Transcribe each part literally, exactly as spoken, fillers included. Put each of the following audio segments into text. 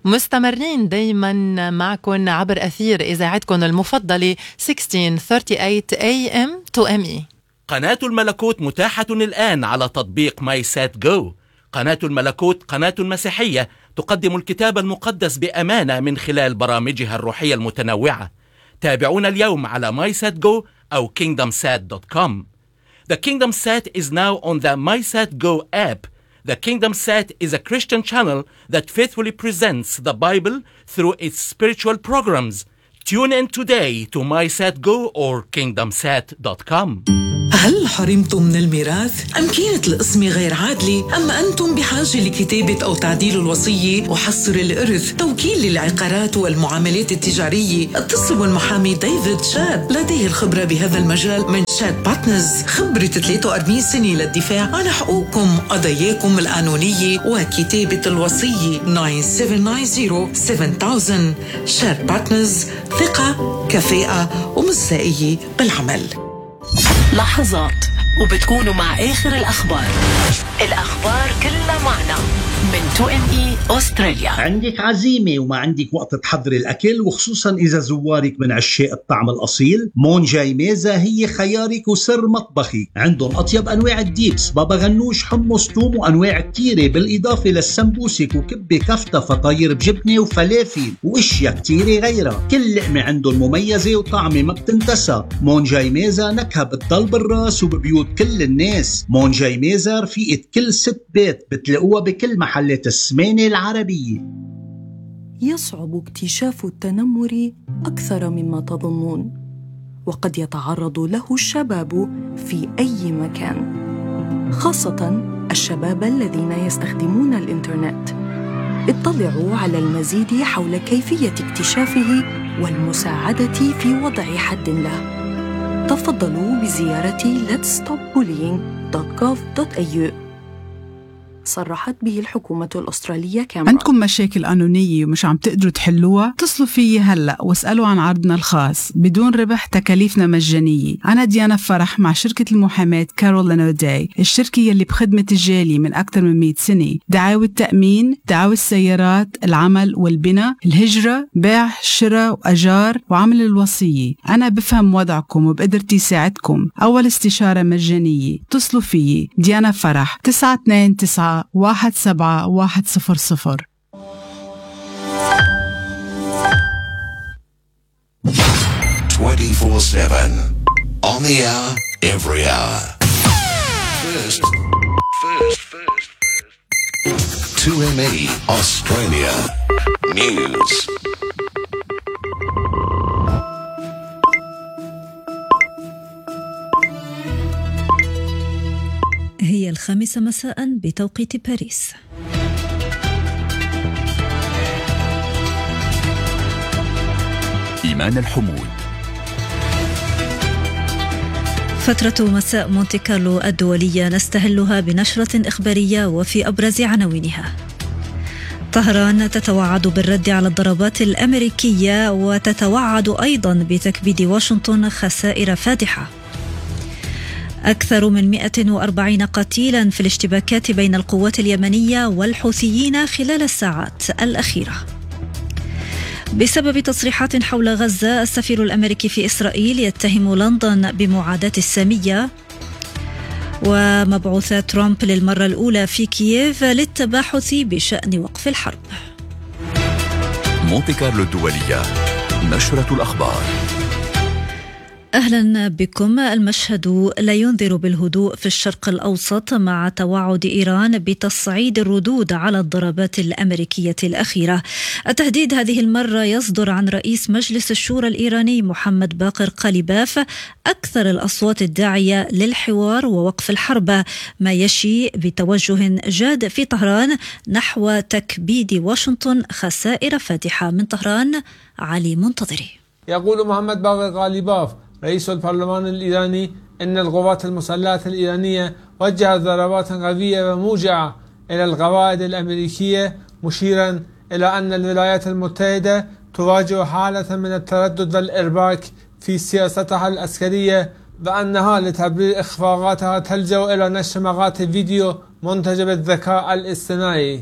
مستمرين دايما معكم عبر أثير إذاعتكم المفضلة ستة عشر ثمانية وثلاثين إيه إم تو إم إي. قناة الملكوت متاحة الآن على تطبيق ماي سات جو. قناة الملكوت قناة مسيحية تقدم الكتاب المقدس بأمانة من خلال برامجها الروحية المتنوعة. تابعونا اليوم على ماي سات جو أو كينغدم سات دوت كوم. The KingdomSat is now on the MySatGo app. The KingdomSat is a Christian channel that faithfully presents the Bible through its spiritual programs. Tune in today to MySatGo or kingdom sat dot com. هل حرمتم من الميراث؟ أم كانت القسمة غير عادلة؟ أم أنتم بحاجة لكتابة أو تعديل الوصية وحصر الإرث؟ توكيل للعقارات والمعاملات التجارية؟ اتصلوا بالمحامي ديفيد شاد، لديه الخبرة بهذا المجال من شاد بارتنرز، خبرة ثلاثة وأربعين سنة للدفاع عن حقوقكم، قضاياكم القانونية وكتابة الوصية. تسعة سبعة تسعين سبعة ألف. شاد بارتنرز، ثقة، كفاءة ومصداقية بالعمل. لحظات وبتكونوا مع آخر الأخبار. الأخبار كلها معنا من تو إم إي أستراليا. عندك عزيمة وما عندك وقت تحضر الأكل، وخصوصا إذا زوارك من عشاق الطعم الأصيل، مون جاي ميزة هي خيارك وسر مطبخي. عندهم أطيب أنواع الديبس، بابا غنوش، حمص، توم، وأنواع كتيرة، بالإضافة للسمبوسك وكبة كفتة، فطاير بجبنة وفلافل وإشياء كتيرة غيرها. كل لقمة عندهم مميزة وطعمة ما بتنتسى. مون جاي ميزة نكهة بتضل بالراس وببيوت كل الناس. مون جاي ميزة رفيقة كل ست بيت، بتلاقوها بكل محلات السمانة العربية. يصعب اكتشاف التنمر أكثر مما تظنون، وقد يتعرض له الشباب في أي مكان، خاصة الشباب الذين يستخدمون الإنترنت. اطلعوا على المزيد حول كيفية اكتشافه والمساعدة في وضع حد له. تفضلوا بزيارة let's stop bullying دوت gov دوت إيه يو. صرحت به الحكومة الأسترالية كاميرا. عندكم مشاكل قانونية ومش عم تقدروا تحلوها؟ اتصلوا فيي هلأ واسألوا عن عرضنا الخاص بدون ربح، تكاليفنا مجانية. أنا ديانا فرح مع شركة المحاماة كارولين أوداي، الشركة يلي بخدمة الجالية من أكثر من مئة سنة. دعاوى التأمين، دعاوى السيارات، العمل والبناء، الهجرة، بيع، شراء وأجار، وعمل الوصية. أنا بفهم وضعكم وبقدرتي ساعدكم. أول استشارة مجانية. اتصلوا فيي ديانا فرح تسعة اثنين تسعة واحد سبعة واحد صفر صفر. twenty-four seven on the hour, every hour. First, first, first, first. two M E Australia News. هي الخامسة مساء بتوقيت باريس. إيمان الحمود. فترة مساء مونتي كارلو الدولية نستهلها بنشرة إخبارية وفي أبرز عناوينها: طهران تتوعد بالرد على الضربات الأمريكية وتتوعد أيضا بتكبيد واشنطن خسائر فادحة. أكثر من مئة وأربعين قتيلا في الاشتباكات بين القوات اليمنية والحوثيين خلال الساعات الأخيرة. بسبب تصريحات حول غزة، السفير الأمريكي في إسرائيل يتهم لندن بمعاداة السامية. ومبعوثات ترامب للمرة الأولى في كييف للتباحث بشأن وقف الحرب. مونتي كارلو الدولية، نشرة الأخبار. أهلا بكم. المشهد لا ينذر بالهدوء في الشرق الأوسط مع توعد إيران بتصعيد الردود على الضربات الأمريكية الأخيرة. التهديد هذه المرة يصدر عن رئيس مجلس الشورى الإيراني محمد باقر قاليباف، أكثر الأصوات الداعية للحوار ووقف الحرب، ما يشي بتوجه جاد في طهران نحو تكبيد واشنطن خسائر فادحة. من طهران علي منتظري. يقول محمد باقر قاليباف رئيس البرلمان الإيراني إن القوات المسلحة الإيرانية وجهت ضربات قوية وموجعة إلى القواعد الأمريكية، مشيرا إلى أن الولايات المتحدة تواجه حالة من التردد والإرباك في سياستها العسكرية، وأنها لتبرير إخفاقاتها تلجأ إلى نشر مقاطع فيديو منتجة بالذكاء الاصطناعي.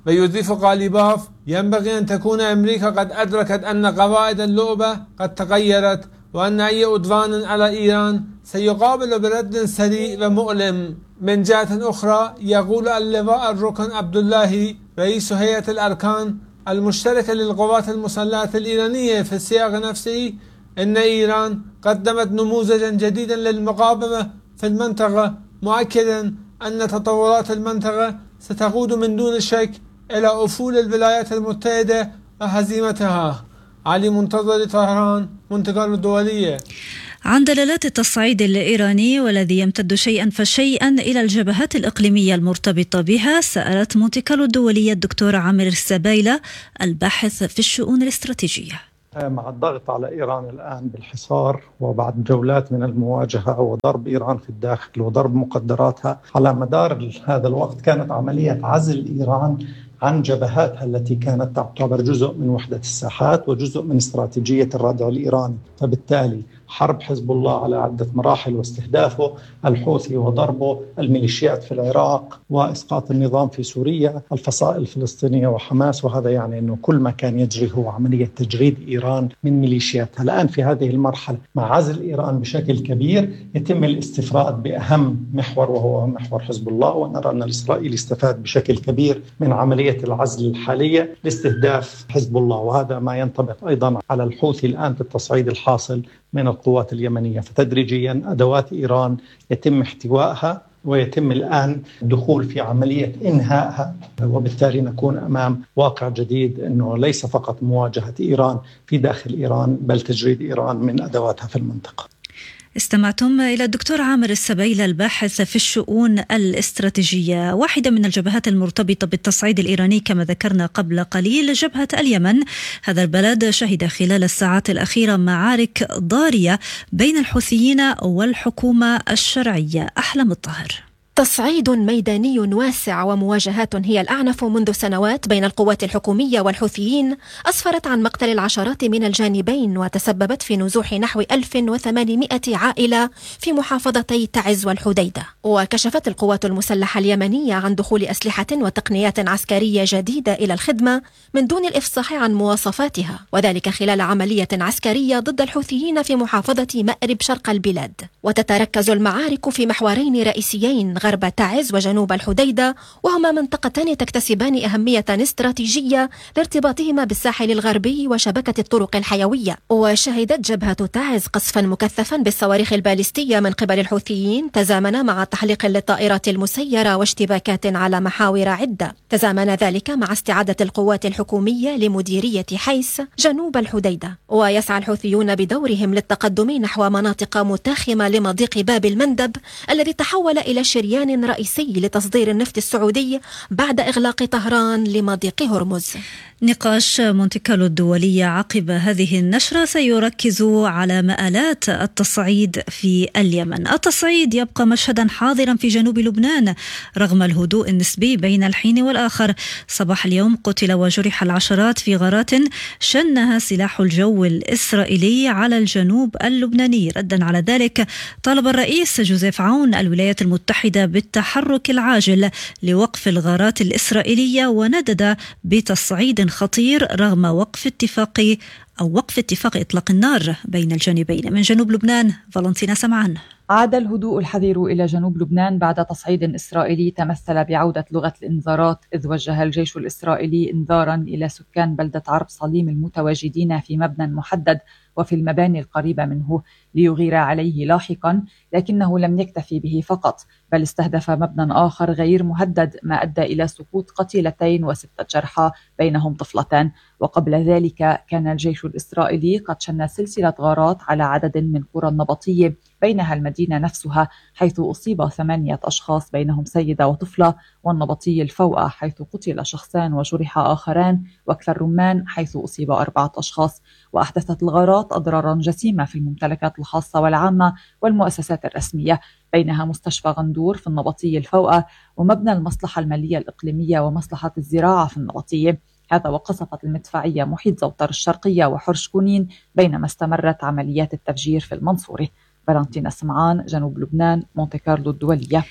ويضيف غاليباف: ينبغي أن تكون أمريكا قد أدركت أن قواعد اللعبة قد تغيرت، وأن أي عدوان على إيران سيقابل برد سريع ومؤلم. من جهة أخرى، يقول اللواء الركن عبد الله رئيس هيئة الأركان المشتركة للقوات المسلحة الإيرانية في السياق نفسه إن إيران قدمت نموذجا جديدا للمقاومة في المنطقة، مؤكدا أن تطورات المنطقة ستقود من دون شك إلى أفول الولايات المتحدة وهزيمتها. علي منتظر، طهران، مونتي كارلو الدولية. عن دلالات التصعيد الإيراني والذي يمتد شيئا فشيئا إلى الجبهات الإقليمية المرتبطة بها، سألت مونتي كارلو الدولية الدكتور عامر السبايلة الباحث في الشؤون الاستراتيجية. مع الضغط على إيران الآن بالحصار وبعد جولات من المواجهة وضرب إيران في الداخل وضرب مقدراتها على مدار هذا الوقت، كانت عملية عزل إيران عن جبهاتها التي كانت تعتبر جزء من وحدة الساحات وجزء من استراتيجية الردع الإيراني. فبالتالي حرب حزب الله على عدة مراحل واستهدافه الحوثي وضربه الميليشيات في العراق وإسقاط النظام في سوريا، الفصائل الفلسطينية وحماس، وهذا يعني أنه كل ما كان يجري هو عملية تجريد إيران من ميليشياتها. الآن في هذه المرحلة مع عزل إيران بشكل كبير يتم الاستفراد بأهم محور وهو محور حزب الله، ونرى أن الإسرائيلي استفاد بشكل كبير من عملية العزل الحالية لاستهداف حزب الله، وهذا ما ينطبق أيضا على الحوثي الآن في التصعيد الحاصل من القوات اليمنية. فتدريجيا أدوات إيران يتم احتوائها ويتم الآن الدخول في عملية إنهائها، وبالتالي نكون أمام واقع جديد أنه ليس فقط مواجهة إيران في داخل إيران بل تجريد إيران من أدواتها في المنطقة. استمعتم إلى الدكتور عامر السبايلة الباحث في الشؤون الاستراتيجية. واحدة من الجبهات المرتبطة بالتصعيد الإيراني كما ذكرنا قبل قليل جبهة اليمن. هذا البلد شهد خلال الساعات الأخيرة معارك ضارية بين الحوثيين والحكومة الشرعية. أحلام الطاهر. تصعيد ميداني واسع ومواجهات هي الأعنف منذ سنوات بين القوات الحكومية والحوثيين أسفرت عن مقتل العشرات من الجانبين، وتسببت في نزوح نحو ألف وثمانمائة عائلة في محافظتي تعز والحديدة. وكشفت القوات المسلحة اليمنية عن دخول أسلحة وتقنيات عسكرية جديدة إلى الخدمة من دون الإفصاح عن مواصفاتها، وذلك خلال عملية عسكرية ضد الحوثيين في محافظة مأرب شرق البلاد. وتتركز المعارك في محورين رئيسيين غرب تعز وجنوب الحديدة، وهما منطقتان تكتسبان أهمية استراتيجية لارتباطهما بالساحل الغربي وشبكة الطرق الحيوية. وشهدت جبهة تعز قصفا مكثفا بالصواريخ البالستية من قبل الحوثيين تزامن مع تحليق للطائرات المسيرة واشتباكات على محاور عدة. تزامن ذلك مع استعادة القوات الحكومية لمديرية حيس جنوب الحديدة. ويسعى الحوثيون بدورهم للتقدم نحو مناطق متاخمة لمضيق باب المندب الذي تحول إلى شريان رئيسي لتصدير النفط السعودي بعد إغلاق طهران لمضيق هرمز. نقاش مونتي كارلو الدولية عقب هذه النشرة سيركز على مآلات التصعيد في اليمن. التصعيد يبقى مشهدا حاضرا في جنوب لبنان رغم الهدوء النسبي بين الحين والآخر. صباح اليوم قتل وجرح العشرات في غارات شنها سلاح الجو الإسرائيلي على الجنوب اللبناني. ردا على ذلك طالب الرئيس جوزيف عون الولايات المتحدة بالتحرك العاجل لوقف الغارات الإسرائيلية، وندد بتصعيد خطير رغم وقف اتفاق أو وقف اتفاق إطلاق النار بين الجانبين. من جنوب لبنان فالنتينا سمعان. عاد الهدوء الحذر إلى جنوب لبنان بعد تصعيد إسرائيلي تمثل بعودة لغة الإنذارات، إذ وجه الجيش الإسرائيلي إنذارا إلى سكان بلدة عرب صليم المتواجدين في مبنى محدد وفي المباني القريبة منه ليغير عليه لاحقا، لكنه لم يكتفي به فقط بل استهدف مبنى آخر غير مهدد ما أدى إلى سقوط قتيلتين وستة جرحى بينهم طفلتان. وقبل ذلك كان الجيش الإسرائيلي قد شن سلسلة غارات على عدد من قرى النبطية بينها المدينة نفسها حيث أصيب ثمانية أشخاص بينهم سيدة وطفلة، والنبطي الفوقة حيث قتل شخصان وجرح آخران، وأكثر رمان حيث أصيب أربعة أشخاص. وأحدثت الغارات أضرارا جسيمة في الممتلكات الخاصة والعامة والمؤسسات الرسمية، بينها مستشفى غندور في النبطية الفوقة ومبنى المصلحة المالية الإقليمية ومصلحة الزراعة في النبطية. هذا وقصفت المدفعية محيط زوطر الشرقية وحرش كونين بينما استمرت عمليات التفجير في المنصورة. فالنتينا سمعان، جنوب لبنان، مونتي كارلو الدولية.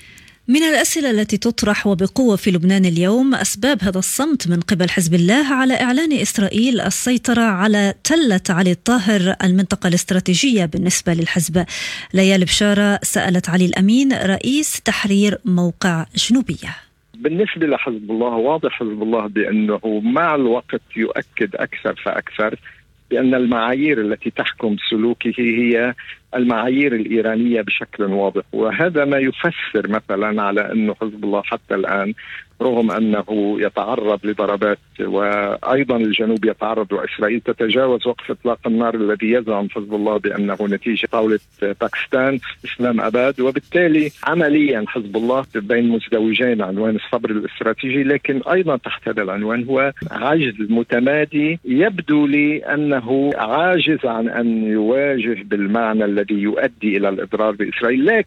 من الأسئلة التي تطرح وبقوة في لبنان اليوم أسباب هذا الصمت من قبل حزب الله على إعلان إسرائيل السيطرة على تلة علي الطاهر، المنطقة الاستراتيجية بالنسبة للحزب. ليال بشارة سألت علي الأمين رئيس تحرير موقع جنوبية. بالنسبة لحزب الله، واضح حزب الله بأنه مع الوقت يؤكد أكثر فأكثر بأن المعايير التي تحكم سلوكه هي المعايير الإيرانية بشكل واضح، وهذا ما يفسر مثلا على أنه حزب الله حتى الآن رغم أنه يتعرض لضربات وأيضا الجنوب يتعرض وإسرائيل تتجاوز وقف إطلاق النار الذي يزعم حزب الله بأنه نتيجة طاولة باكستان إسلام أباد، وبالتالي عمليا حزب الله بين مزدوجين عنوان الصبر الاستراتيجي، لكن أيضا تحت هذا العنوان هو عجز متمادي. يبدو لي أنه عاجز عن أن يواجه بالمعنى الذي يؤدي إلى الإضرار بإسرائيل، لكن